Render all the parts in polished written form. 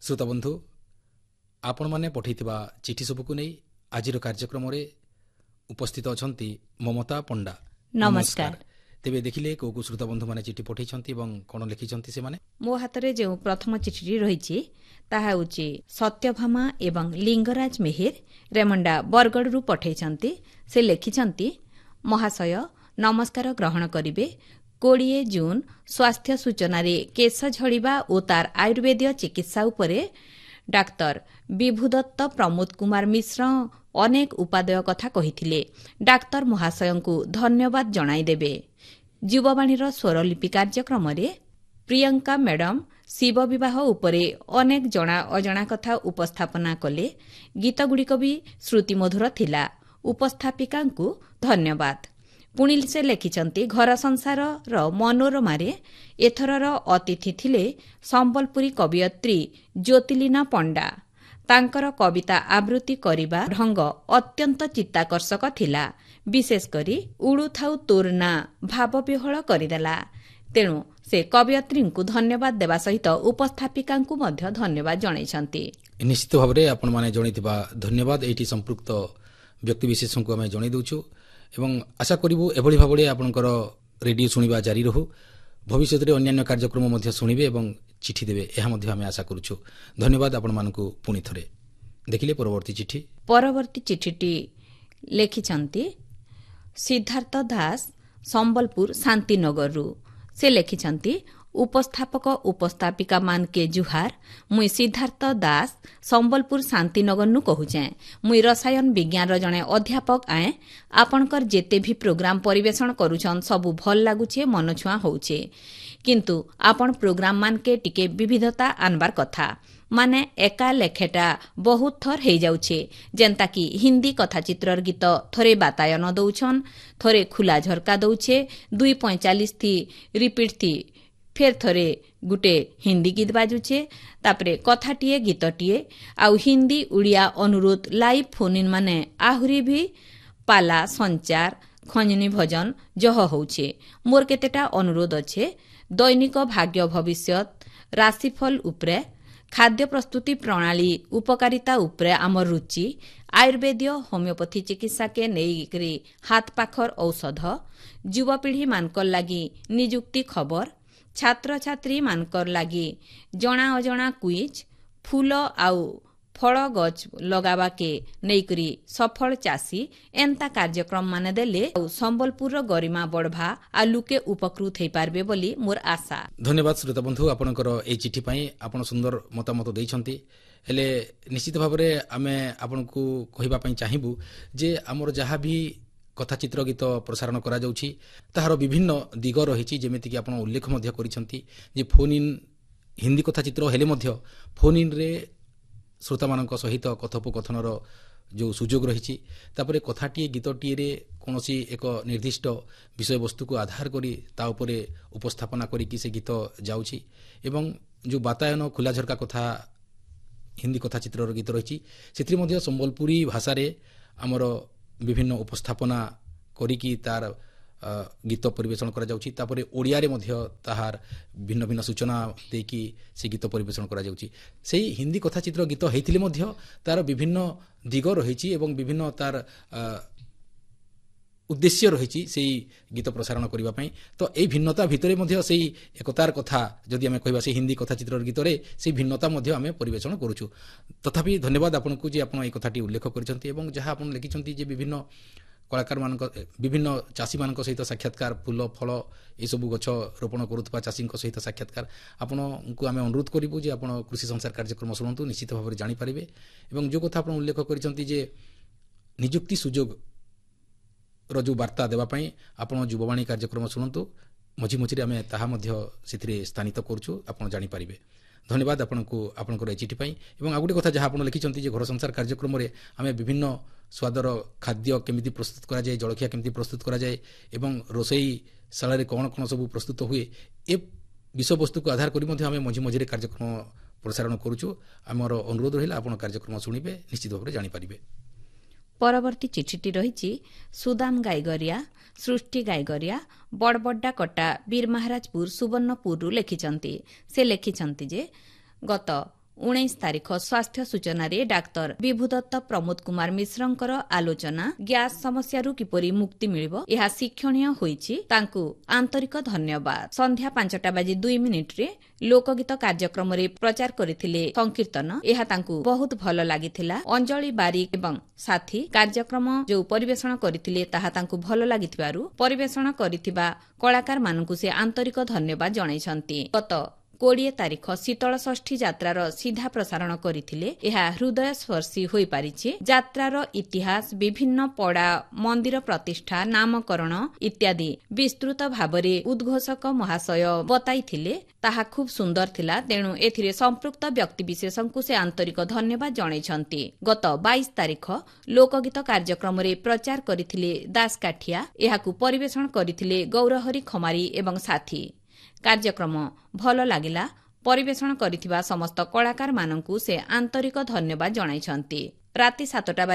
ଶ୍ରୋତାବନ୍ଧୁ, ଆପଣମାନେ ପଠାଇଥିବା ଚିଠି ସବୁକୁ ନେଇ ଆଜିର କାର୍ଯ୍ୟକ୍ରମରେ ଉପସ୍ଥିତ ଅଛନ୍ତି ମମତା ପଣ୍ଡା। ନମସ୍କାର। ତେବେ ଦେଖିଲେ କେଉଁ କେଉଁ ଶ୍ରୋତାବନ୍ଧୁମାନେ ଚିଠି ପଠାଇଛନ୍ତି ଏବଂ କ'ଣ ଲେଖିଛନ୍ତି ସେମାନେ। ମୋ ହାତରେ ଯେଉଁ ପ୍ରଥମ ଚିଠିଟି ରହିଛି ତାହା ହେଉଛି ସତ୍ୟଭାମା ଏବଂ ଲିଙ୍ଗରାଜ ମେହେର ରେମଣ୍ଡା ବରଗଡ଼ରୁ ପଠାଇଛନ୍ତି। ସେ ଲେଖିଛନ୍ତି, ମହାଶୟ ନମସ୍କାର ଗ୍ରହଣ କରିବେ। 20 ଜୁନ୍ ସ୍ୱାସ୍ଥ୍ୟ ସୂଚନାରେ କେଶ ଝଡ଼ିବା ଓ ତାର ଆୟୁର୍ବେଦୀୟ ଚିକିତ୍ସା ଉପରେ ଡାକ୍ତର ବିଭୁଦତ୍ତ ପ୍ରମୋଦ କୁମାର ମିଶ୍ର ଅନେକ ଉପାଦେୟ କଥା କହିଥିଲେ। ଡାକ୍ତର ମହାଶୟଙ୍କୁ ଧନ୍ୟବାଦ ଜଣାଇଦେବେ। ଯୁବବାଣୀର ସ୍ୱରଲିପି କାର୍ଯ୍ୟକ୍ରମରେ ପ୍ରିୟଙ୍କା ମ୍ୟାଡମ୍ ଶିବ ବିବାହ ଉପରେ ଅନେକ ଜଣା ଅଜଣା କଥା ଉପସ୍ଥାପନା କଲେ। ଗୀତଗୁଡ଼ିକ ବି ଶ୍ରୁତିମଧୁର ଥିଲା। ଉପସ୍ଥାପିକାଙ୍କୁ ଧନ୍ୟବାଦ। ପୁଣି ସେ ଲେଖିଛନ୍ତି, ଘର ସଂସାରର ମନୋରମାରେ ଏଥରର ଅତିଥି ଥିଲେ ସମ୍ବଲପୁରୀ କବିୟତ୍ରୀ ଜ୍ୟୋତିଲିନା ପଣ୍ଡା। ତାଙ୍କର କବିତା ଆବୃତ୍ତି କରିବା ଢଙ୍ଗ ଅତ୍ୟନ୍ତ ଚିତ୍ତାକର୍ଷକ ଥିଲା। ବିଶେଷ କରି ଉଡୁଥାଉ ତୋର ନାଁ ଭାବବିହ୍ୱଳ କରିଦେଲା। ତେଣୁ ସେ କବିୟତ୍ରୀଙ୍କୁ ଧନ୍ୟବାଦ ଦେବା ସହିତ ଉପସ୍ଥାପିକାଙ୍କୁ ମଧ୍ୟ ଧନ୍ୟବାଦ ଜଣାଇଛନ୍ତି। ନିଶ୍ଚିତ ଭାବରେ ଆପଣମାନେ ଜଣାଇଥିବା ଧନ୍ୟବାଦ ଏଇଠି ସମ୍ପୃକ୍ତ ବ୍ୟକ୍ତିବିଶେଷଙ୍କୁ ଆମେ ଜଣାଇ ଦେଉଛୁ ଏବଂ ଆଶା କରିବୁ ଏଭଳି ଭାବରେ ଆପଣଙ୍କର ରେଡିଓ ଶୁଣିବା ଜାରି ରହୁ। ଭବିଷ୍ୟତରେ ଅନ୍ୟାନ୍ୟ କାର୍ଯ୍ୟକ୍ରମ ମଧ୍ୟ ଶୁଣିବେ ଏବଂ ଚିଠି ଦେବେ, ଏହା ମଧ୍ୟ ଆମେ ଆଶା କରୁଛୁ। ଧନ୍ୟବାଦ ଆପଣମାନଙ୍କୁ ପୁଣି ଥରେ। ଦେଖିଲେ ପରବର୍ତ୍ତୀ ଚିଠି। ପରବର୍ତ୍ତୀ ଚିଠିଟି ଲେଖିଛନ୍ତି ସିଦ୍ଧାର୍ଥ ଦାସ ସମ୍ବଲପୁର ଶାନ୍ତିନଗରରୁ। ସେ ଲେଖିଛନ୍ତି, ଉପସ୍ଥାପକ ଉପସ୍ଥାପିକା ମାନକେ ଜୁହାର। ମୁଇଁ ସିଦ୍ଧାର୍ଥ ଦାସ ସମ୍ବଲପୁର ଶାନ୍ତିନଗରନୁ କହୁଛେଁ। ମୁଇଁ ରସାୟନ ବିଜ୍ଞାନର ଜଣେ ଅଧ୍ୟାପକ ଆଏ। ଆପଣଙ୍କର ଯେତେ ବି ପ୍ରୋଗ୍ରାମ ପରିବେଷଣ କରୁଛନ୍ ସବୁ ଭଲ ଲାଗୁଛେ, ମନଛୁଆଁ ହଉଛେ। କିନ୍ତୁ ଆପଣ ପ୍ରୋଗ୍ରାମ ମାନକେ ଟିକେ ବିବିଧତା ଆନବାର କଥା। ମାନେ ଏକା ଲେଖେଟା ବହୁତ ଥର ହେଇଯାଉଛେ। ଯେନ୍ତାକି ହିନ୍ଦୀ କଥାଚିତ୍ରର ଗୀତ ଥରେ ବାତାୟନ ଦଉଛନ୍, ଥରେ ଖୁଲା ଝରକା ଦଉଛେ, 2:45 ଥି ରିପିଟ୍ ଥି ଫେର୍ ଥରେ ଗୁଟେ ହିନ୍ଦୀ ଗୀତ ବାଜୁଛେ, ତାପରେ କଥାଟିଏ ଗୀତଟିଏ। ଆଉ ହିନ୍ଦୀ ଓଡ଼ିଆ ଅନୁରୋଧ ଲାଇଭ୍ ଫୋନ୍ ମାନେ ଆହୁରି ବି ପାଲା ସଞ୍ଚାର ଖଞ୍ଜନୀ ଭଜନ ଜହ ହଉଛେ। ମୋର କେତେଟା ଅନୁରୋଧ ଅଛେ। ଦୈନିକ ଭାଗ୍ୟ ଭବିଷ୍ୟତ ରାଶିଫଳ ଉପରେ, ଖାଦ୍ୟ ପ୍ରସ୍ତୁତି ପ୍ରଣାଳୀ ଉପକାରିତା ଉପରେ ଆମର ରୁଚି, ଆୟୁର୍ବେଦୀୟ ହୋମିଓପାଥି ଚିକିତ୍ସାକେ ନେଇକରି ହାତ ପାଖର ଔଷଧ, ଯୁବପିଢ଼ି ମାନଙ୍କର ଲାଗି ନିଯୁକ୍ତି ଖବର, ଛାତ୍ରଛାତ୍ରୀମାନଙ୍କର ଲାଗି ଜଣା ଅଜଣା କୁଇଜ, ଫୁଲ ଆଉ ଫଳ ଗଛ ଲଗାବାକେ ନେଇକରି ସଫଳ ଚାଷୀ, ଏନ୍ତା କାର୍ଯ୍ୟକ୍ରମ ମାନେ ଦେଲେ ଆଉ ସମ୍ବଲପୁରର ଗରିମା ବଢ଼ବା ଆଉ ଲୋକେ ଉପକୃତ ହେଇପାରିବେ ବୋଲି ମୋର ଆଶା। ଧନ୍ୟବାଦ ଶ୍ରୋତାବନ୍ଧୁ ଆପଣଙ୍କର ଏହି ଚିଠି ପାଇଁ। ଆପଣ ସୁନ୍ଦର ମତାମତ ଦେଇଛନ୍ତି। ହେଲେ ନିଶ୍ଚିତ ଭାବରେ ଆମେ ଆପଣଙ୍କୁ କହିବା ପାଇଁ ଚାହିଁବୁ ଯେ ଆମର ଯାହା ବି କଥାଚିତ୍ର ଗୀତ ପ୍ରସାରଣ କରାଯାଉଛି ତାହାର ବିଭିନ୍ନ ଦିଗ ରହିଛି। ଯେମିତିକି ଆପଣ ଉଲ୍ଲେଖ ମଧ୍ୟ କରିଛନ୍ତି ଯେ ଫୋନ୍ ଇନ୍ ହିନ୍ଦୀ କଥାଚିତ୍ର ହେଲେ ମଧ୍ୟ ଫୋନ୍ ଇନ୍ରେ ଶ୍ରୋତାମାନଙ୍କ ସହିତ କଥୋପକଥନର ଯେଉଁ ସୁଯୋଗ ରହିଛି। ତାପରେ କଥାଟିଏ ଗୀତଟିଏରେ କୌଣସି ଏକ ନିର୍ଦ୍ଦିଷ୍ଟ ବିଷୟବସ୍ତୁକୁ ଆଧାର କରି ତା ଉପରେ ଉପସ୍ଥାପନା କରିକି ସେ ଗୀତ ଯାଉଛି ଏବଂ ଯେଉଁ ବାତାୟନ ଖୋଲା ଝରକା କଥା ହିନ୍ଦୀ କଥାଚିତ୍ରର ଗୀତ ରହିଛି ସେଥିରେ ମଧ୍ୟ ସମ୍ବଲପୁରୀ ଭାଷାରେ ଆମର ବିଭିନ୍ନ ଉପସ୍ଥାପନା କରିକି ତାର ଗୀତ ପରିବେଷଣ କରାଯାଉଛି। ତାପରେ ଓଡ଼ିଆରେ ମଧ୍ୟ ତାହାର ଭିନ୍ନ ଭିନ୍ନ ସୂଚନା ଦେଇକି ସେ ଗୀତ ପରିବେଷଣ କରାଯାଉଛି। ସେହି ହିନ୍ଦୀ କଥାଚିତ୍ର ଗୀତ ହେଇଥିଲେ ମଧ୍ୟ ତାର ବିଭିନ୍ନ ଦିଗ ରହିଛି ଏବଂ ବିଭିନ୍ନ ତାର ଉଦ୍ଦେଶ୍ୟ ରହିଛି ସେହି ଗୀତ ପ୍ରସାରଣ କରିବା ପାଇଁ। ତ ଏହି ଭିନ୍ନତା ଭିତରେ ମଧ୍ୟ ସେହି ଏକତାର କଥା ଯଦି ଆମେ କହିବା ସେହି ହିନ୍ଦୀ କଥାଚିତ୍ରର ଗୀତରେ ସେହି ଭିନ୍ନତା ମଧ୍ୟ ଆମେ ପରିବେଷଣ କରୁଛୁ। ତଥାପି ଧନ୍ୟବାଦ ଆପଣଙ୍କୁ ଯେ ଆପଣ ଏହି କଥାଟି ଉଲ୍ଲେଖ କରିଛନ୍ତି ଏବଂ ଯାହା ଆପଣ ଲେଖିଛନ୍ତି ଯେ ବିଭିନ୍ନ କଳାକାରମାନଙ୍କ ବିଭିନ୍ନ ଚାଷୀମାନଙ୍କ ସହିତ ସାକ୍ଷାତକାର, ଫୁଲ ଫଳ ଏସବୁ ଗଛ ରୋପଣ କରୁଥିବା ଚାଷୀଙ୍କ ସହିତ ସାକ୍ଷାତକାର। ଆପଣଙ୍କୁ ଆମେ ଅନୁରୋଧ କରିବୁ ଯେ ଆପଣ କୃଷି ସଂସାର କାର୍ଯ୍ୟକ୍ରମ ଶୁଣନ୍ତୁ, ନିଶ୍ଚିତ ଭାବରେ ଜାଣିପାରିବେ। ଏବଂ ଯେଉଁ କଥା ଆପଣ ଉଲ୍ଲେଖ କରିଛନ୍ତି ଯେ ନିଯୁକ୍ତି ସୁଯୋଗର ଯେଉଁ ବାର୍ତ୍ତା ଦେବା ପାଇଁ ଆପଣ ଯୁବବାଣୀ କାର୍ଯ୍ୟକ୍ରମ ଶୁଣନ୍ତୁ, ମଝି ମଝିରେ ଆମେ ତାହା ମଧ୍ୟ ସେଥିରେ ସ୍ଥାନିତ କରୁଛୁ, ଆପଣ ଜାଣିପାରିବେ। ଧନ୍ୟବାଦ ଆପଣଙ୍କୁ ଆପଣଙ୍କର ଏ ଚିଠି ପାଇଁ। ଏବଂ ଆଉ ଗୋଟେ କଥା ଯାହା ଆପଣ ଲେଖିଛନ୍ତି ଯେ ଘର ସଂସାର କାର୍ଯ୍ୟକ୍ରମରେ ଆମେ ବିଭିନ୍ନ ସ୍ୱାଦର ଖାଦ୍ୟ କେମିତି ପ୍ରସ୍ତୁତ କରାଯାଏ, ଜଳଖିଆ କେମିତି ପ୍ରସ୍ତୁତ କରାଯାଏ ଏବଂ ରୋଷେଇଶାଳାରେ କ'ଣ କ'ଣ ସବୁ ପ୍ରସ୍ତୁତ ହୁଏ, ଏ ବିଷୟବସ୍ତୁକୁ ଆଧାର କରି ମଧ୍ୟ ଆମେ ମଝି ମଝିରେ କାର୍ଯ୍ୟକ୍ରମ ପ୍ରସାରଣ କରୁଛୁ। ଆମର ଅନୁରୋଧ ରହିଲା ଆପଣ କାର୍ଯ୍ୟକ୍ରମ ଶୁଣିବେ, ନିଶ୍ଚିତ ଭାବରେ ଜାଣିପାରିବେ। ପରବର୍ତ୍ତୀ ଚିଠିଟି ରହିଛି ସୁଦାମ ଗାଇଗରିଆ, ସୃଷ୍ଟି ଗାଇଗରିଆ, ବଡ଼ବଡ୍ଡା କଟା ବୀର ମହାରାଜପୁର ସୁବର୍ଣ୍ଣପୁରରୁ ଲେଖିଛନ୍ତି। ସେ ଲେଖିଛନ୍ତି ଯେ ଗତ 19 ତାରିଖ ସ୍ୱାସ୍ଥ୍ୟ ସୂଚନାରେ ଡାକ୍ତର ବିଭୁଦତ୍ତ ପ୍ରମୋଦ କୁମାର ମିଶ୍ରଙ୍କର ଆଲୋଚନା ଗ୍ୟାସ୍ ସମସ୍ୟାରୁ କିପରି ମୁକ୍ତି ମିଳିବ ଏହା ଶିକ୍ଷଣୀୟ ହୋଇଛି, ତାଙ୍କୁ ଆନ୍ତରିକ ଧନ୍ୟବାଦ। ସନ୍ଧ୍ୟା 5:02 ଲୋକଗୀତ କାର୍ଯ୍ୟକ୍ରମରେ ପ୍ରଚାର କରିଥିଲେ ସଂକୀର୍ତ୍ତନ, ଏହା ତାଙ୍କୁ ବହୁତ ଭଲ ଲାଗିଥିଲା। ଅଞ୍ଜଳି ବାରିକ ଏବଂ ସାଥୀ କାର୍ଯ୍ୟକ୍ରମ ଯେଉଁ ପରିବେଷଣ କରିଥିଲେ ତାହା ତାଙ୍କୁ ଭଲ ଲାଗିଥିବାରୁ ପରିବେଷଣ କରିଥିବା କଳାକାରମାନଙ୍କୁ ସେ ଆନ୍ତରିକ ଧନ୍ୟବାଦ ଜଣାଇଛନ୍ତି। ଗତ 20 ତାରିଖ ଶୀତଳ ଷଷ୍ଠୀ ଯାତ୍ରାର ସିଧା ପ୍ରସାରଣ କରିଥିଲେ, ଏହା ହୃଦୟସ୍ପର୍ଶୀ ହୋଇପାରିଛି। ଯାତ୍ରାର ଇତିହାସ, ବିଭିନ୍ନ ପଡ଼ା, ମନ୍ଦିର ପ୍ରତିଷ୍ଠା, ନାମକରଣ ଇତ୍ୟାଦି ବିସ୍ତୃତ ଭାବରେ ଉଦ୍ଘୋଷକ ମହାଶୟ ବତାଇଥିଲେ, ତାହା ଖୁବ୍ ସୁନ୍ଦର ଥିଲା। ତେଣୁ ଏଥିରେ ସମ୍ପୃକ୍ତ ବ୍ୟକ୍ତିବିଶେଷଙ୍କୁ ସେ ଆନ୍ତରିକ ଧନ୍ୟବାଦ ଜଣାଇଛନ୍ତି। ଗତ 22 ତାରିଖ ଲୋକଗୀତ କାର୍ଯ୍ୟକ୍ରମରେ ପ୍ରଚାର କରିଥିଲେ ଦାସକାଠିଆ, ଏହାକୁ ପରିବେଷଣ କରିଥିଲେ ଗୌରହରି ଖମାରୀ ଏବଂ ସାଥୀ। କାର୍ଯ୍ୟକ୍ରମ ଭଲ ଲାଗିଲା। ପରିବେଷଣ କରିଥିବା ସମସ୍ତ କଳାକାରମାନଙ୍କୁ ସେ ଆନ୍ତରିକ ଧନ୍ୟବାଦ ଜଣାଇଛନ୍ତି। ରାତି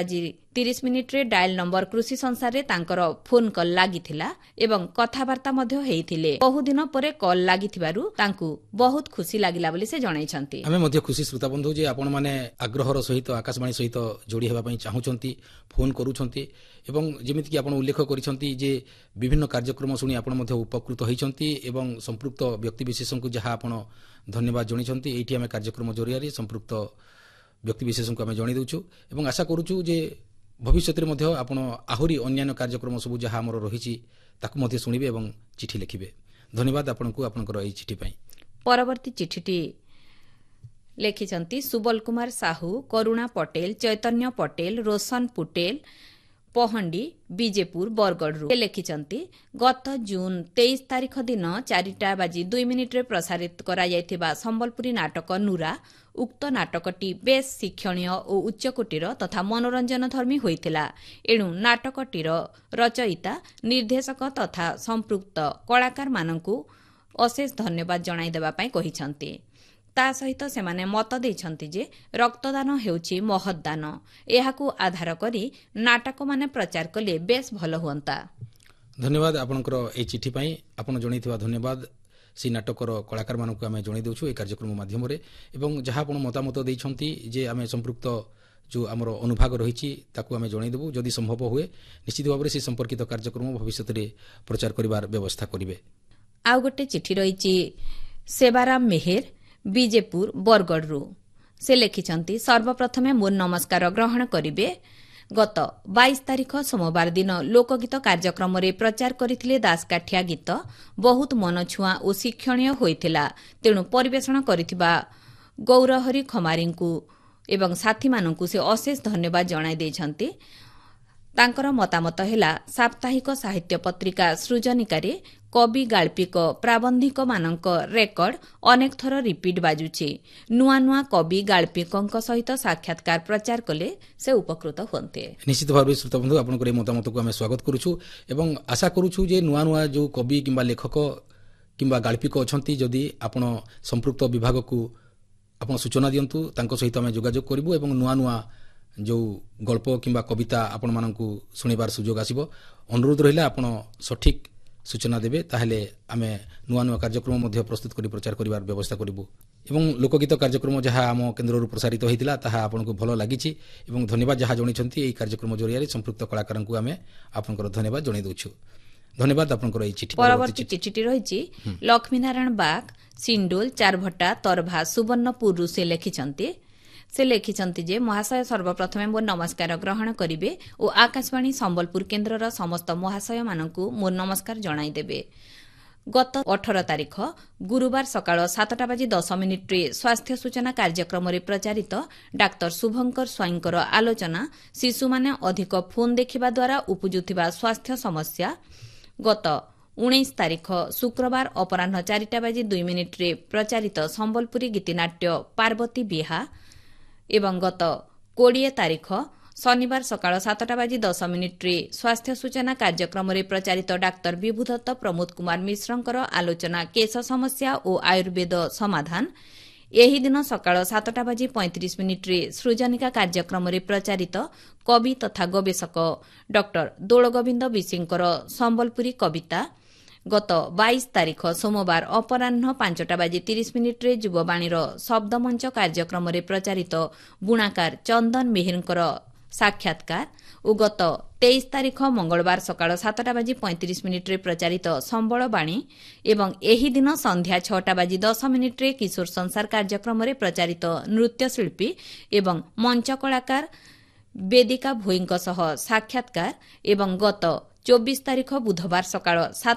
7:30 ଡାଏଲ୍ ନମ୍ବର କୃଷି ସଂସାରରେ ତାଙ୍କର ଫୋନ୍ କଲ୍ ଲାଗିଥିଲା ଏବଂ କଥାବାର୍ତ୍ତା ମଧ୍ୟ ହୋଇଥିଲେ। ବହୁଦିନ ପରେ କଲ୍ ଲାଗିଥିବାରୁ ତାଙ୍କୁ ବହୁତ ଖୁସି ଲାଗିଲା ବୋଲି ସେ ଜଣାଇଛନ୍ତି। ଆମେ ମଧ୍ୟ ଖୁସି ଶ୍ରୋତାବନ୍ଧୁ ଯେ ଆପଣମାନେ ଆଗ୍ରହର ସହିତ ଆକାଶବାଣୀ ସହିତ ଯୋଡ଼ି ହେବା ପାଇଁ ଚାହୁଁଛନ୍ତି, ଫୋନ୍ କରୁଛନ୍ତି ଏବଂ ଯେମିତିକି ଆପଣ ଉଲ୍ଲେଖ କରିଛନ୍ତି ଯେ ବିଭିନ୍ନ କାର୍ଯ୍ୟକ୍ରମ ଶୁଣି ଆପଣ ମଧ୍ୟ ଉପକୃତ ହୋଇଛନ୍ତି ଏବଂ ସମ୍ପୃକ୍ତ ବ୍ୟକ୍ତିବିଶେଷଙ୍କୁ ଯାହା ଆପଣ ଧନ୍ୟବାଦ ଜଣାଇଛନ୍ତି, ଏଇଠି ଆମେ କାର୍ଯ୍ୟକ୍ରମ ଜରିଆରେ ସମ୍ପୃକ୍ତ ବ୍ୟକ୍ତିବିଶେଷଙ୍କୁ ଆମେ ଜଣାଇ ଦେଉଛୁ ଏବଂ ଆଶା କରୁଛୁ ଯେ ଭବିଷ୍ୟତରେ ମଧ୍ୟ ଆପଣ ଆହୁରି ଅନ୍ୟାନ୍ୟ କାର୍ଯ୍ୟକ୍ରମ ସବୁ ଯାହା ଆମର ରହିଛି ତାକୁ ମଧ୍ୟ ଶୁଣିବେ ଏବଂ ଚିଠି ଲେଖିବେ। ଧନ୍ୟବାଦ ଆପଣଙ୍କୁ ଆପଣଙ୍କର ଏହି ଚିଠି ପାଇଁ। ପରବର୍ତ୍ତୀ ଚିଠିଟି ଲେଖିଛନ୍ତି ସୁବଲ କୁମାର ସାହୁ, କରୁଣା ପଟେଲ, ଚୈତନ୍ୟ ପଟେଲ, ରୋଶନ ପୁଟେଲ, ପହଣ୍ଡି, ବିଜେପୁର, ବରଗଡ଼ରୁ। ସେ ଲେଖିଛନ୍ତି ଗତ ଜୁନ୍ 23 ତାରିଖ ଦିନ 4:02 ପ୍ରସାରିତ କରାଯାଇଥିବା ସମ୍ବଲପୁରୀ ନାଟକ ନୁରା, ଉକ୍ତ ନାଟକଟି ବେଶ୍ ଶିକ୍ଷଣୀୟ ଓ ଉଚ୍ଚକୋଟୀର ତଥା ମନୋରଞ୍ଜନଧର୍ମୀ ହୋଇଥିଲା। ଏଣୁ ନାଟକଟିର ରଚୟିତା, ନିର୍ଦ୍ଦେଶକ ତଥା ସମ୍ପୃକ୍ତ କଳାକାରମାନଙ୍କୁ ଅଶେଷ ଧନ୍ୟବାଦ ଜଣାଇଦେବା ପାଇଁ କହିଛନ୍ତି। ତା ସହିତ ସେମାନେ ମତ ଦେଇଛନ୍ତି ଯେ ରକ୍ତଦାନ ହେଉଛି ମହତ୍ ଦାନ। ଏହାକୁ ଆଧାର କରି ନାଟକମାନେ ପ୍ରଚାର କଲେ ବେଶ୍ ଭଲ ହୁଅନ୍ତା। ଧନ୍ୟବାଦ ଆପଣଙ୍କର ଏହି ଚିଠି ପାଇଁ। ଆପଣ ଜଣାଇଥିବା ଧନ୍ୟବାଦ ସେହି ନାଟକର କଳାକାରମାନଙ୍କୁ ଆମେ ଜଣାଇ ଦେଉଛୁ ଏହି କାର୍ଯ୍ୟକ୍ରମ ମାଧ୍ୟମରେ ଏବଂ ଯାହା ଆପଣ ମତାମତ ଦେଇଛନ୍ତି ଯେ ଆମେ ସମ୍ପୃକ୍ତ ଯେଉଁ ଆମର ଅନୁଭାଗ ରହିଛି ତାକୁ ଆମେ ଜଣାଇଦେବୁ। ଯଦି ସମ୍ଭବ ହୁଏ ନିଶ୍ଚିତ ଭାବରେ ସେ ସମ୍ପର୍କିତ କାର୍ଯ୍ୟକ୍ରମ ଭବିଷ୍ୟତରେ ପ୍ରଚାର କରିବାର ବ୍ୟବସ୍ଥା କରିବେ। ଆଉ ଗୋଟେ ଚିଠି ରହିଛି ସେବାରାମ ମେହେର, ବିଜେପୁର, ବରଗଡ଼ରୁ। ସେ ଲେଖିଛନ୍ତି ସର୍ବପ୍ରଥମେ ମୋର ନମସ୍କାର ଗ୍ରହଣ କରିବେ। ଗତ 22 ତାରିଖ ସୋମବାର ଦିନ ଲୋକଗୀତ କାର୍ଯ୍ୟକ୍ରମରେ ପ୍ରଚାର କରିଥିଲେ ଦାସକାଠିଆ ଗୀତ, ବହୁତ ମନଛୁଆଁ ଓ ଶିକ୍ଷଣୀୟ ହୋଇଥିଲା। ତେଣୁ ପରିବେଷଣ କରିଥିବା ଗୌରହରି ଖମାରୀଙ୍କୁ ଏବଂ ସାଥୀମାନଙ୍କୁ ସେ ଅଶେଷ ଧନ୍ୟବାଦ ଜଣାଇ ଦେଇଛନ୍ତି। ତାଙ୍କର ମତାମତ ହେଲା ସାପ୍ତାହିକ ସାହିତ୍ୟ ପତ୍ରିକା ସୃଜନିକାରେ କବି, ଗାଳ୍ପିକ, ପ୍ରାବନ୍ଧିକମାନଙ୍କ ରେକର୍ଡ ଅନେକ ଥର ରିପିଟ୍ ବାଜୁଛି। ନୂଆ ନୂଆ କବି, ଗାଳ୍ପିକଙ୍କ ସହିତ ସାକ୍ଷାତକାର ପ୍ରଚାର କଲେ ସେ ଉପକୃତ ହୁଅନ୍ତେ। ନିଶ୍ଚିତ ଭାବରେ ଶ୍ରୋତାବନ୍ଧୁ ଆପଣଙ୍କର ଏହି ମତାମତକୁ ଆମେ ସ୍ୱାଗତ କରୁଛୁ ଏବଂ ଆଶା କରୁଛୁ ଯେ ନୂଆ ନୂଆ ଯେଉଁ କବି କିମ୍ବା ଲେଖକ କିମ୍ବା ଗାଳ୍ପିକ ଅଛନ୍ତି, ଯଦି ଆପଣ ସମ୍ପୃକ୍ତ ବିଭାଗକୁ ଆପଣ ସୂଚନା ଦିଅନ୍ତୁ, ତାଙ୍କ ସହିତ ଆମେ ଯୋଗାଯୋଗ କରିବୁ ଏବଂ ନୂଆ ନୂଆ ଯେଉଁ ଗଳ୍ପ କିମ୍ବା କବିତା ଆପଣମାନଙ୍କୁ ଶୁଣିବାର ସୁଯୋଗ ଆସିବ। ଅନୁରୋଧ ରହିଲା ଆପଣ ସଠିକ୍ ସୂଚନା ଦେବେ, ତାହେଲେ ଆମେ ନୂଆ ନୂଆ କାର୍ଯ୍ୟକ୍ରମ ମଧ୍ୟ ପ୍ରସ୍ତୁତ କରି ପ୍ରଚାର କରିବାର ବ୍ୟବସ୍ଥା କରିବୁ ଏବଂ ଲୋକଗୀତ କାର୍ଯ୍ୟକ୍ରମ ଯାହା ଆମ କେନ୍ଦ୍ରରୁ ପ୍ରସାରିତ ହୋଇଥିଲା ତାହା ଆପଣଙ୍କୁ ଭଲ ଲାଗିଛି ଏବଂ ଧନ୍ୟବାଦ ଯାହା ଜଣାଇଛନ୍ତି ଏହି କାର୍ଯ୍ୟକ୍ରମ ଜରିଆରେ ସମ୍ପୃକ୍ତ କଳାକାରଙ୍କୁ ଆମେ ଆପଣଙ୍କର ଧନ୍ୟବାଦ ଜଣାଇ ଦେଉଛୁ। ଧନ୍ୟବାଦ ଆପଣଙ୍କର ଏହି ଚିଠି। ପରବର୍ତ୍ତୀ ଚିଠିଟି ରହିଛି ଲକ୍ଷ୍ମୀନାରାୟଣ ବାଗ, ସିଣ୍ଡୋଲ, ଚାରଭଟ୍ଟା, ତରଭା, ସୁବର୍ଣ୍ଣପୁରରୁ। ସେ ଲେଖିଛନ୍ତି ଯେ ମହାଶୟ ସର୍ବପ୍ରଥମେ ମୋର ନମସ୍କାର ଗ୍ରହଣ କରିବେ ଓ ଆକାଶବାଣୀ ସମ୍ବଲପୁର କେନ୍ଦ୍ରର ସମସ୍ତ ମହାଶୟମାନଙ୍କୁ ମୋର ନମସ୍କାର ଜଣାଇଦେବେ। ଗତ 18 ତାରିଖ ଗୁରୁବାର ସକାଳ 7:10 ସ୍ୱାସ୍ଥ୍ୟ ସୂଚନା କାର୍ଯ୍ୟକ୍ରମରେ ପ୍ରଚାରିତ ଡାକ୍ତର ଶୁଭଙ୍କର ସ୍ୱାଇଁଙ୍କର ଆଲୋଚନା ଶିଶୁମାନେ ଅଧିକ ଫୋନ୍ ଦେଖିବା ଦ୍ୱାରା ଉପୁଜୁଥିବା ସ୍ୱାସ୍ଥ୍ୟ ସମସ୍ୟା, ଗତ 19 ତାରିଖ ଶୁକ୍ରବାର ଅପରାହ୍ନ 4:02 ପ୍ରଚାରିତ ସମ୍ବଲପୁରୀ ଗୀତିନାଟ୍ୟ ପାର୍ବତୀ ବିହା ଏବଂ ଗତ 20 ତାରିଖ ଶନିବାର ସକାଳ 7:10 ସ୍ୱାସ୍ଥ୍ୟ ସୂଚନା କାର୍ଯ୍ୟକ୍ରମରେ ପ୍ରଚାରିତ ଡାକ୍ତର ବିଭୁଦତ୍ତ ପ୍ରମୋଦ କୁମାର ମିଶ୍ରଙ୍କର ଆଲୋଚନା କେଶ ସମସ୍ୟା ଓ ଆୟୁର୍ବେଦ ସମାଧାନ, ଏହି ଦିନ ସକାଳ 7:35 ସୃଜନିକା କାର୍ଯ୍ୟକ୍ରମରେ ପ୍ରଚାରିତ କବି ତଥା ଗବେଷକ ଡକ୍ଟର ଦୋଳଗୋବିନ୍ଦ ବିଶୀଙ୍କର ସମ୍ବଲପୁରୀ କବିତା, ଗତ 22 ତାରିଖ ସୋମବାର ଅପରାହ୍ନ 5:30 ଯୁବବାଣୀର ଶବ୍ଦମଞ୍ଚ କାର୍ଯ୍ୟକ୍ରମରେ ପ୍ରଚାରିତ ବୁଣାକାର ଚନ୍ଦନ ମିହିରଙ୍କର ସାକ୍ଷାତକାର ଓ ଗତ 23 ତାରିଖ ମଙ୍ଗଳବାର ସକାଳ 7:35 ପ୍ରଚାରିତ ସମ୍ବଳବାଣୀ ଏବଂ ଏହି ଦିନ ସନ୍ଧ୍ୟା 6:10 କିଶୋର ସଂସାର କାର୍ଯ୍ୟକ୍ରମରେ ପ୍ରଚାରିତ ନୃତ୍ୟଶିଳ୍ପୀ ଏବଂ ମଞ୍ଚ କଳାକାର ବେଦିକା ଭୋଇଙ୍କ ସହ ସାକ୍ଷାତକାର ଏବଂ ଗତ 24 ତାରିଖ ବୁଧବାର ସକାଳ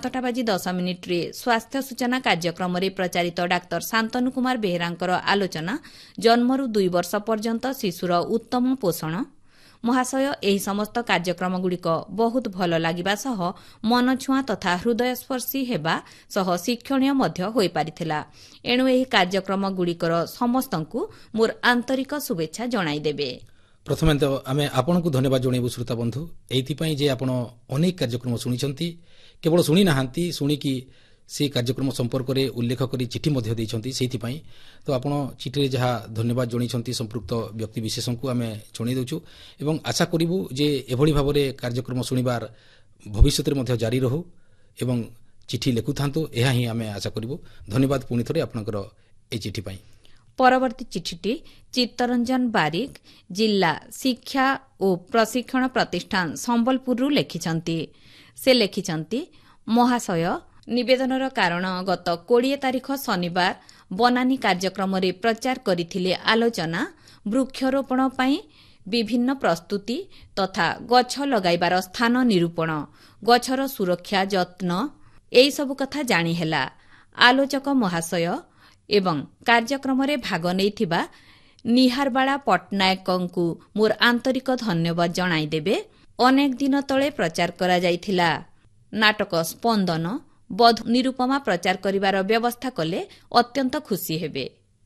7:10 ସ୍ୱାସ୍ଥ୍ୟ ସୂଚନା କାର୍ଯ୍ୟକ୍ରମରେ ପ୍ରଚାରିତ ଡାକ୍ତର ଶାନ୍ତନୁ କୁମାର ବେହେରାଙ୍କର ଆଲୋଚନା ଜନ୍ମରୁ 2 ବର୍ଷ ପର୍ଯ୍ୟନ୍ତ ଶିଶୁର ଉତ୍ତମ ପୋଷଣ। ମହାଶୟ, ଏହି ସମସ୍ତ କାର୍ଯ୍ୟକ୍ରମଗୁଡ଼ିକ ବହୁତ ଭଲ ଲାଗିବା ସହ ମନଛୁଆଁ ତଥା ହୃଦୟସ୍ପର୍ଶୀ ହେବା ସହ ଶିକ୍ଷଣୀୟ ମଧ୍ୟ ହୋଇପାରିଥିଲା। ଏଣୁ ଏହି କାର୍ଯ୍ୟକ୍ରମଗୁଡ଼ିକର ସମସ୍ତଙ୍କୁ ମୋର ଆନ୍ତରିକ ଶୁଭେଚ୍ଛା ଜଣାଇଦେବେ। ପ୍ରଥମେ ତ ଆମେ ଆପଣଙ୍କୁ ଧନ୍ୟବାଦ ଜଣାଇବୁ ଶ୍ରୋତା ବନ୍ଧୁ, ଏଇଥିପାଇଁ ଯେ ଆପଣ ଅନେକ କାର୍ଯ୍ୟକ୍ରମ ଶୁଣିଛନ୍ତି। କେବଳ ଶୁଣି ନାହାନ୍ତି, ଶୁଣିକି ସେ କାର୍ଯ୍ୟକ୍ରମ ସମ୍ପର୍କରେ ଉଲ୍ଲେଖ କରି ଚିଠି ମଧ୍ୟ ଦେଇଛନ୍ତି। ସେଇଥିପାଇଁ ତ ଆପଣ ଚିଠିରେ ଯାହା ଧନ୍ୟବାଦ ଜଣାଇଛନ୍ତି ସମ୍ପୃକ୍ତ ବ୍ୟକ୍ତିବିଶେଷଙ୍କୁ ଆମେ ଜଣାଇ ଦେଉଛୁ ଏବଂ ଆଶା କରିବୁ ଯେ ଏଭଳି ଭାବରେ କାର୍ଯ୍ୟକ୍ରମ ଶୁଣିବାର ଭବିଷ୍ୟତରେ ମଧ୍ୟ ଜାରି ରହୁ ଏବଂ ଚିଠି ଲେଖୁଥାନ୍ତୁ, ଏହା ହିଁ ଆମେ ଆଶା କରିବୁ। ଧନ୍ୟବାଦ ପୁଣି ଥରେ ଆପଣଙ୍କର ଏହି ଚିଠି ପାଇଁ। ପରବର୍ତ୍ତୀ ଚିଠିଟି ଚିତ୍ତରଞ୍ଜନ ବାରିକ, ଜିଲ୍ଲା ଶିକ୍ଷା ଓ ପ୍ରଶିକ୍ଷଣ ପ୍ରତିଷ୍ଠାନ ସମ୍ବଲପୁରରୁ ଲେଖିଛନ୍ତି। ସେ ଲେଖିଛନ୍ତି, ମହାଶୟ, ନିବେଦନର କାରଣ ଗତ 20 ତାରିଖ ଶନିବାର ବନାନୀ କାର୍ଯ୍ୟକ୍ରମରେ ପ୍ରଚାର କରିଥିଲେ ଆଲୋଚନା ବୃକ୍ଷରୋପଣ ପାଇଁ ବିଭିନ୍ନ ପ୍ରସ୍ତୁତି ତଥା ଗଛ ଲଗାଇବାର ସ୍ଥାନ ନିରୂପଣ, ଗଛର ସୁରକ୍ଷା ଯତ୍ନ ଏହିସବୁ କଥା ଜାଣିହେଲା। ଆଲୋଚକ ମହାଶୟ ଏବଂ କାର୍ଯ୍ୟକ୍ରମରେ ଭାଗ ନେଇଥିବା ନିହାରବାଳା ପଟ୍ଟନାୟକଙ୍କୁ ମୋର ଆନ୍ତରିକ ଧନ୍ୟବାଦ ଜଣାଇଦେବେ। ଅନେକ ଦିନ ତଳେ ପ୍ରଚାର କରାଯାଇଥିଲା ନାଟକ ସ୍ପନ୍ଦନ ବଧୂ ନିରୂପମା ପ୍ରଚାର କରିବାର ବ୍ୟବସ୍ଥା କଲେ ଅତ୍ୟନ୍ତ ଖୁସି ହେବେ।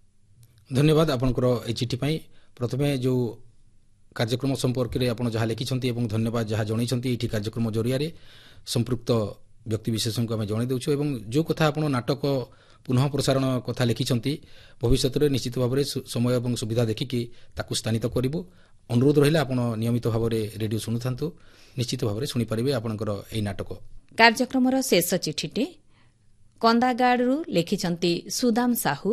ଧନ୍ୟବାଦ ଆପଣଙ୍କର ଏହି ଚିଠି ପାଇଁ। ପ୍ରଥମେ ଯେଉଁ କାର୍ଯ୍ୟକ୍ରମ ସମ୍ପର୍କରେ ଆପଣ ଯାହା ଲେଖିଛନ୍ତି ଏବଂ ଧନ୍ୟବାଦ ଯାହା ଜଣାଇଛନ୍ତି ଏଇଠି କାର୍ଯ୍ୟକ୍ରମ ଜରିଆରେ ସମ୍ପୃକ୍ତ ବ୍ୟକ୍ତିବିଶେଷଙ୍କୁ ଆମେ ଜଣାଇ ଦେଉଛୁ ଏବଂ ଯେଉଁ କଥା ଆପଣ ନାଟକ ପୁନଃ ପ୍ରସାରଣ କଥା ଲେଖିଛନ୍ତି ଭବିଷ୍ୟତରେ ନିଶ୍ଚିତ ଭାବରେ ସମୟ ଏବଂ ସୁବିଧା ଦେଖିକି ତାକୁ ସ୍ଥାନିତ କରିବୁ। ଅନୁରୋଧ ରହିଲା ଆପଣ ନିୟମିତ ଭାବରେ ରେଡିଓ ଶୁଣୁଥାନ୍ତୁ, ନିଶ୍ଚିତ ଭାବରେ ଶୁଣିପାରିବେ ଆପଣଙ୍କର ଏହି ନାଟକ। କାର୍ଯ୍ୟକ୍ରମର ଶେଷ ଚିଠିଟି କନ୍ଦାଗାଡ଼ରୁ ଲେଖିଛନ୍ତି ସୁଦାମ ସାହୁ।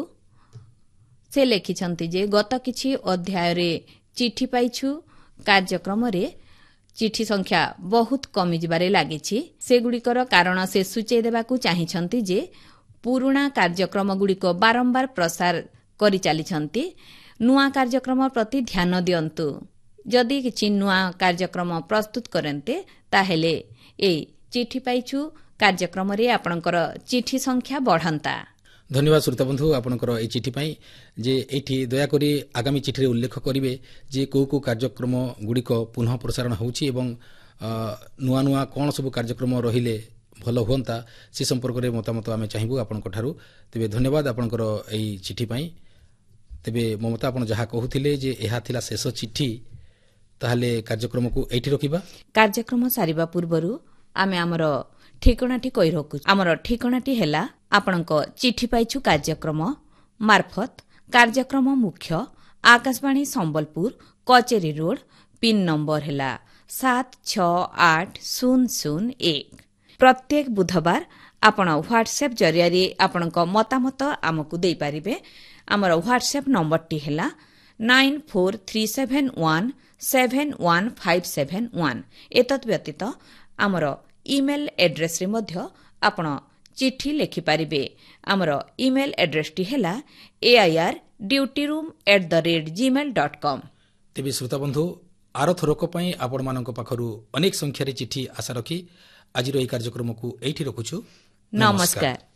ସେ ଲେଖିଛନ୍ତି ଯେ ଗତ କିଛି ଅଧ୍ୟାୟରେ ଚିଠି ପାଇଛୁ, କାର୍ଯ୍ୟକ୍ରମରେ ଚିଠି ସଂଖ୍ୟା ବହୁତ କମିଯିବାରେ ଲାଗିଛି। ସେଗୁଡ଼ିକର କାରଣ ସେ ସୂଚାଇ ଦେବାକୁ ଚାହିଁଛନ୍ତି ଯେ ପୁରୁଣା କାର୍ଯ୍ୟକ୍ରମଗୁଡ଼ିକ ବାରମ୍ବାର ପ୍ରସାର କରିଚାଲିଛନ୍ତି। ନୂଆ କାର୍ଯ୍ୟକ୍ରମ ପ୍ରତି ଧ୍ୟାନ ଦିଅନ୍ତୁ। ଯଦି କିଛି ନୂଆ କାର୍ଯ୍ୟକ୍ରମ ପ୍ରସ୍ତୁତ କରନ୍ତେ ତାହେଲେ ଏହି ଚିଠି ପାଇଛୁ କାର୍ଯ୍ୟକ୍ରମରେ ଆପଣଙ୍କର ଚିଠି ସଂଖ୍ୟା ବଢ଼ନ୍ତା। ଧନ୍ୟବାଦ ଶ୍ରୋତାବନ୍ଧୁ ଆପଣଙ୍କର ଏହି ଚିଠି ପାଇଁ। ଯେ ଏଇଠି ଦୟାକରି ଆଗାମୀ ଚିଠିରେ ଉଲ୍ଲେଖ କରିବେ ଯେ କେଉଁ କେଉଁ କାର୍ଯ୍ୟକ୍ରମଗୁଡ଼ିକ ପୁନଃ ପ୍ରସାରଣ ହେଉଛି ଏବଂ ନୂଆ ନୂଆ କ'ଣ ସବୁ କାର୍ଯ୍ୟକ୍ରମ ରହିଲେ ଭଲ ହୁଅନ୍ତା ସେ ସମ୍ପର୍କରେ ମତାମତ ଆମେ ଚାହିଁବୁ ଆପଣଙ୍କଠାରୁ। ତେବେ ଧନ୍ୟବାଦ ଆପଣଙ୍କର ଏହି ଚିଠି ପାଇଁ। ତେବେ ମମତା, ଆପଣ ଯାହା କହୁଥିଲେ ଯେ ଏହା ଥିଲା ଶେଷ ଚିଠି, ତାହେଲେ କାର୍ଯ୍ୟକ୍ରମକୁ ଏଇଠି ରଖିବା। କାର୍ଯ୍ୟକ୍ରମ ସାରିବା ପୂର୍ବରୁ ଆମେ ଆମର ଠିକଣାଟି କହି ରଖୁଛୁ। ଆମର ଠିକଣାଟି ହେଲା ଆପଣଙ୍କ ଚିଠି ପାଇଛୁ କାର୍ଯ୍ୟକ୍ରମ ମାର୍ଫତ କାର୍ଯ୍ୟକ୍ରମ ମୁଖ୍ୟ ଆକାଶବାଣୀ ସମ୍ବଲପୁର, କଚେରୀ ରୋଡ, ପିନ୍ ନମ୍ବର ହେଲା 768001। ପ୍ରତ୍ୟେକ ବୁଧବାର ଆପଣ ହ୍ୱାଟ୍ସଆପ୍ ଜରିଆରେ ଆପଣଙ୍କ ମତାମତ ଆମକୁ ଦେଇପାରିବେ। ଆମର ହ୍ୱାଟ୍ସଆପ୍ ନମ୍ବରଟି ହେଲା 9437171571। ଏତଦ୍ ବ୍ୟତୀତ ଆମର ଇମେଲ୍ ଆଡ୍ରେସ୍ରେ ମଧ୍ୟ ଆପଣ ଚିଠି ଲେଖିପାରିବେ। ଆମର ଇମେଲ୍ ଆଡ୍ରେସ୍ଟି ହେଲା airdutyroom@gmail.com। ତେବେ ଶ୍ରୋତାବନ୍ଧୁ, ଆରଥରକ ପାଇଁ ଆପଣମାନଙ୍କ ପାଖରୁ ଅନେକ ସଂଖ୍ୟାରେ ଚିଠି ଆଶା ରଖି ଆଜିର ଏହି କାର୍ଯ୍ୟକ୍ରମକୁ ଏଇଠି ରଖୁଛୁ। ନମସ୍କାର।